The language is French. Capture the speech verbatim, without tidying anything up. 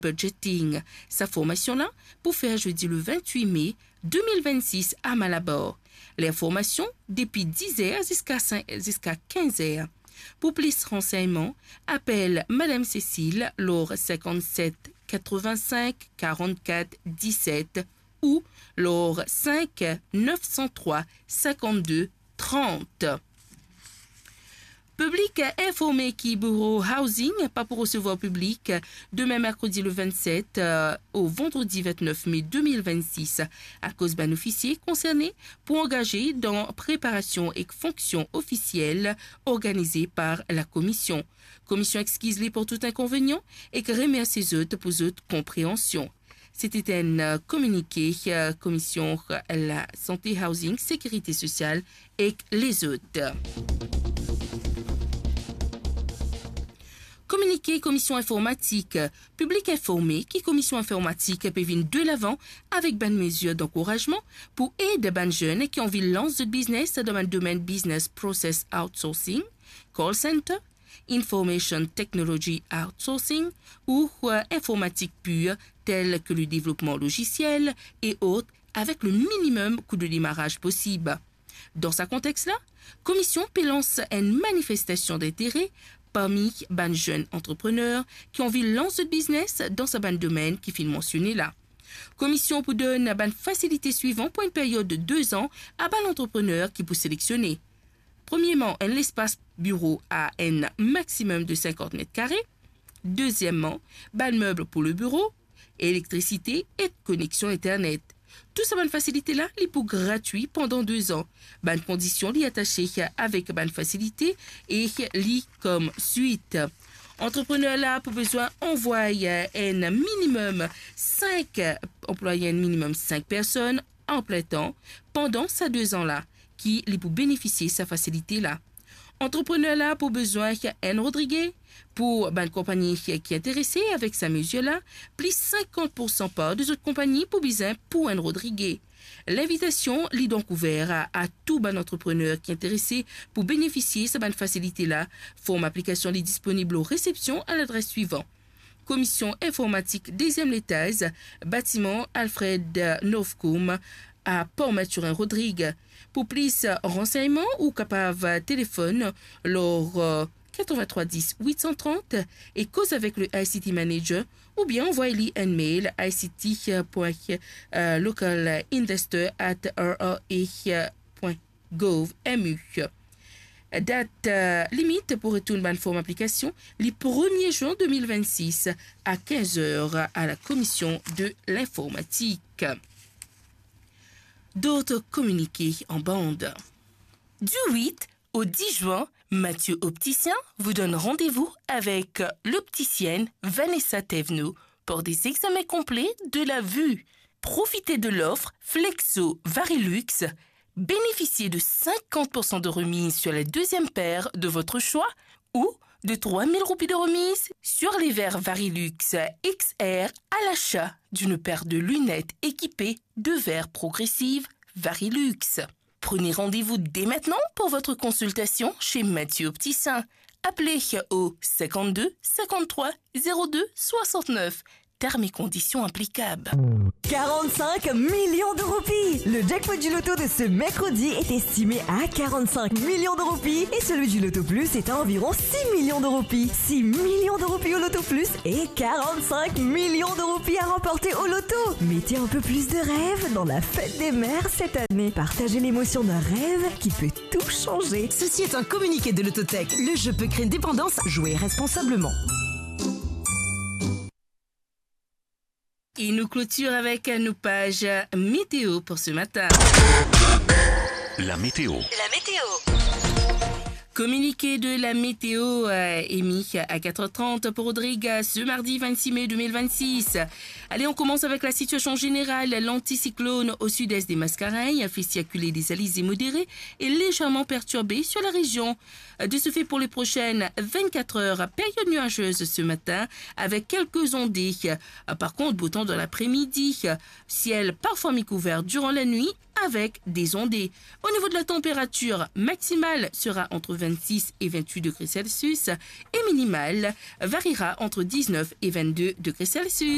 Budgeting. Sa formation-là pour faire jeudi le vingt-huit mai deux mille vingt-six à Malabor. Les formations depuis dix heures jusqu'à jusqu'à quinze heures. Pour plus de renseignements, appelle Madame Cécile lors cinquante-sept quatre-vingt-cinq quarante-quatre dix-sept ou lors cinq neuf cent trois cinquante-deux trente. Public informé qui bureau housing pas pour recevoir public demain mercredi le vingt-sept euh, au vendredi vingt-neuf mai deux mille vingt-six à cause d'un officier concerné pour engager dans préparation et fonction officielle organisée par la commission. Commission excuse-les pour tout inconvénient et que remercie les autres pour toute compréhension. C'était un communiqué euh, commission la santé housing, sécurité sociale et les autres. Communiqué commission informatique, public informé qui commission informatique peut venir de l'avant avec bonnes mesures d'encouragement pour aider les jeunes qui ont envie de lancer de business dans le domaine business process outsourcing, call center, information technology outsourcing ou euh, informatique pure telle que le développement logiciel et autres avec le minimum coût de démarrage possible. Dans ce contexte-là, commission peut lancer une manifestation d'intérêt parmi les jeunes entrepreneurs qui ont envie de lancer de business dans ce ban domaine qui est mentionné là. Commission pour donner une facilité suivante pour une période de deux ans à l'entrepreneur qui peut sélectionner. Premièrement, un espace bureau à un maximum de cinquante mètres carrés. Deuxièmement, ban meuble pour le bureau, électricité et connexion Internet. Tout ça, bonne facilité-là, les pour gratuit pendant deux ans. Bonne condition li attachée avec bonne facilité et li comme suite. Entrepreneur là pour besoin envoyer un minimum cinq employés, un minimum cinq personnes en plein temps pendant ces deux ans-là qui li pour bénéficier de sa facilité-là. Entrepreneur là pour besoin un Rodriguez pour une compagnie qui est intéressée avec sa mesure-là, plus cinquante pour cent part des autres compagnies pour besoin pour un Rodriguez. L'invitation est donc ouverte à, à tout bon entrepreneur qui est intéressé pour bénéficier de cette facilité-là. Forme application est disponible aux réceptions à l'adresse suivante. Commission informatique deuxième étage, bâtiment Alfred Novcom à Port-Mathurin-Rodrigue. Pour plus de renseignements ou capable téléphone, lors euh, quatre-vingt-trois dix huit cent trente et cause avec le I C T Manager ou bien envoyez-lui un mail i c t point local investor at r a e point gov point m u. Date euh, limite pour retourner une forme application le premier juin deux mille vingt-six à quinze heures à la commission de l'informatique. D'autres communiqués en bande. Du huit au dix juin, Mathieu Opticien vous donne rendez-vous avec l'opticienne Vanessa Thévenot pour des examens complets de la vue. Profitez de l'offre Flexo Varilux. Bénéficiez de cinquante pour cent de remise sur la deuxième paire de votre choix ou de trois mille roupies de remise sur les verres Varilux X R à l'achat d'une paire de lunettes équipées de verres progressives Varilux. Prenez rendez-vous dès maintenant pour votre consultation chez Mathieu Opticien. Appelez au cinquante-deux cinquante-trois zéro deux soixante-neuf. Termes et conditions applicables. quarante-cinq millions de roupies. Le jackpot du loto de ce mercredi est estimé à quarante-cinq millions de roupies et celui du loto plus est à environ six millions de roupies. six millions de roupies au loto plus et quarante-cinq millions de roupies à remporter au loto. Mettez un peu plus de rêve dans la fête des mères cette année. Partagez l'émotion d'un rêve qui peut tout changer. Ceci est un communiqué de l'Autotech. Le jeu peut créer une dépendance. Jouez responsablement. Et nous clôturons avec nos pages météo pour ce matin. La météo. La météo. Communiqué de la météo euh, émis à quatre heures trente pour Rodrigue ce mardi vingt-six mai deux mille vingt-six. Allez, on commence avec la situation générale. L'anticyclone au sud-est des Mascareilles a fait circuler des alizés modérés et légèrement perturbés sur la région. De ce fait, pour les prochaines vingt-quatre heures, période nuageuse ce matin avec quelques ondées. Par contre, beau temps dans l'après-midi. Ciel parfois mi-couvert durant la nuit avec des ondées. Au niveau de la température, maximale sera entre vingt-six et vingt-huit degrés Celsius et minimale variera entre dix-neuf et vingt-deux degrés Celsius.